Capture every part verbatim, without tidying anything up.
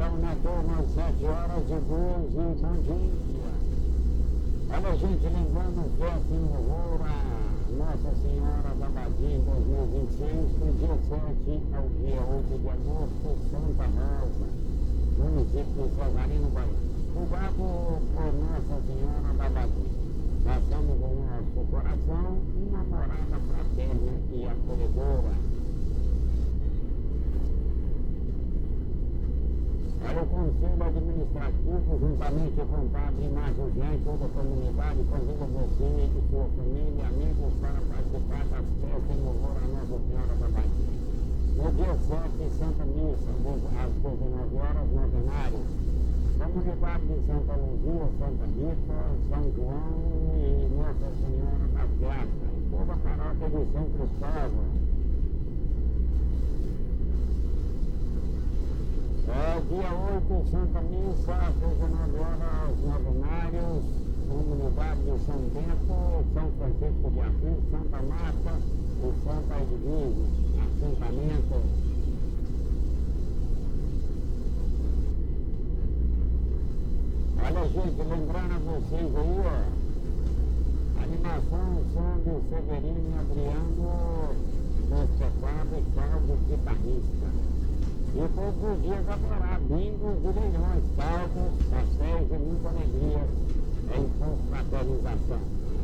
Estamos na turma às sete horas e doze, bom dia. Olha, gente, lembrando que aqui no Horror, a Nossa Senhora da Badia em dois mil e vinte e seis, do dia sete ao dia oito de agosto, Santa Rosa, município de Cesarino, Bahia. Cuidado por Nossa Senhora da Badia. Nós estamos com o nosso coração, namorada fraterna e acolhedora. Olha, o Conselho Administrativo, juntamente com o Padre Márcio Jean e toda a comunidade, convida você e sua família, amigos, para participar das festas em louvor a Nossa Senhora da Badia. No dia sete, Santa Missa, às dezenove horas, novenário. Comunidade de Santa Luzia, Santa Rita, São João e Nossa Senhora das Graças, e toda a paróquia de São Cristóvão. É, dia oito, Santa Missa, às dezenove horas, novenários, comunidade de São Bento, São Francisco de Assis, Santa Marta e Santa Edvige, assentamento. Olha, gente, lembrando a vocês aí, ó, animação, som de Severino e Adriano, nos teclados e caldo guitarrista. E todos os dias haverá bingos e leilões, saltos, pastéis e muita alegria em confraternização.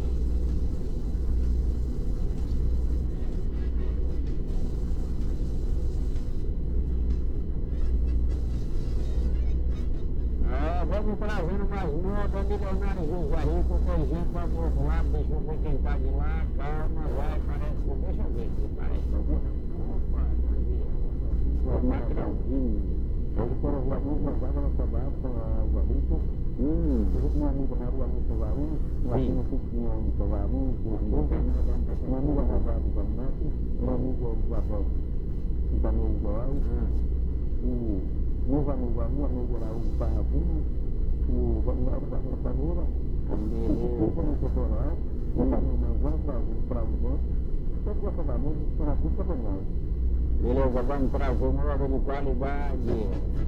É, vamos trazendo mais moda, milionário José Rico, tem gente para povoar, deixa eu ver quem tá de lá, calma, vai, parece, deixa eu ver se parece. Opa, bom dia. Macrauzinho. Hoje foram os alunos levavam na cidade para o Guarito. Hum. Um amigo na rua no Sovaru, um amigo Fuquinho no Sovaru, um amigo arrasado do Bamate, um amigo do Avó do Banu Goal, o novo amigo, um amigo lá, o Barravinho, o Banu da Panura, o Cuba no Sotoral, o Banu Manzão, para o Banco, todo o Sovaru, para tudo para nós. Beleza, vamos trazer moda de qualidade.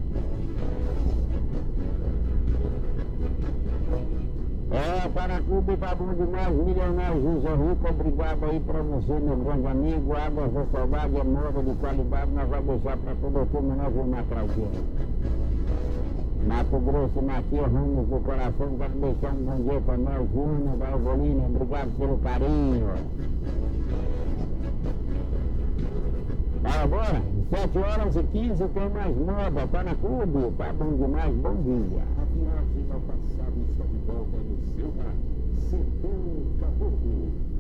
É, para Cuba tá bom demais, milionário José Rico, obrigado aí para você, meu grande amigo. Águas da Saudade é moda de qualidade, nós vamos deixar para todo o turno, nós vamos matar o quê? Mato Grosso, Matias Ramos do coração, quero deixar um bom dia para nós, Júnior, da Alvolina, obrigado pelo carinho. Bora, bora, sete horas e quinze tem mais moda, tá na Clube, tá bom demais, bom dia. A viagem ao passado está de volta no seu ar, setenta por